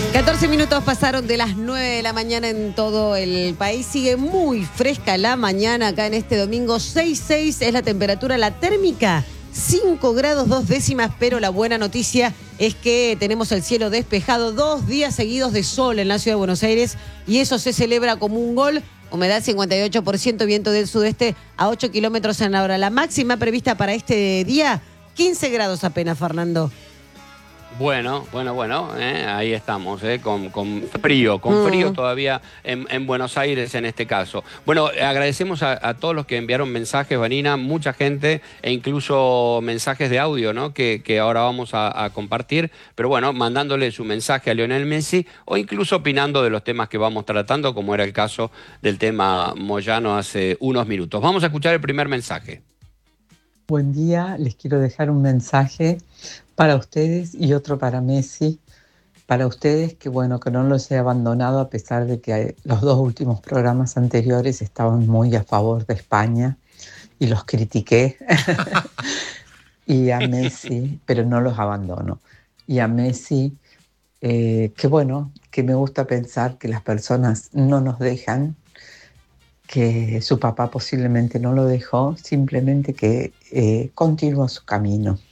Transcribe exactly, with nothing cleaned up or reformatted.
catorce minutos pasaron de las nueve de la mañana en todo el país. Sigue muy fresca la mañana acá en este domingo. seis seis es la temperatura, la térmica cinco grados dos décimas, pero la buena noticia es que tenemos el cielo despejado, dos días seguidos de sol en la ciudad de Buenos Aires y eso se celebra como un gol. Humedad cincuenta y ocho por ciento, viento del sudeste a ocho kilómetros en la hora. La máxima prevista para este día, quince grados apenas, Fernando. Bueno, bueno, bueno, eh, ahí estamos, eh, con, con frío, con frío Mm. todavía en, en Buenos Aires en este caso. Bueno, agradecemos a, a todos los que enviaron mensajes, Vanina, mucha gente, e incluso mensajes de audio, ¿no? Que, que ahora vamos a, a compartir, pero bueno, mandándole su mensaje a Lionel Messi o incluso opinando de los temas que vamos tratando, como era el caso del tema Moyano hace unos minutos. Vamos a escuchar el primer mensaje. Buen día, les quiero dejar un mensaje para ustedes y otro para Messi. Para ustedes, que bueno, que no los he abandonado a pesar de que los dos últimos programas anteriores estaban muy a favor de España y los critiqué. Y a Messi, pero no los abandono. Y a Messi, eh, que bueno, que me gusta pensar que las personas no nos dejan, que su papá posiblemente no lo dejó, simplemente que eh, continúa su camino.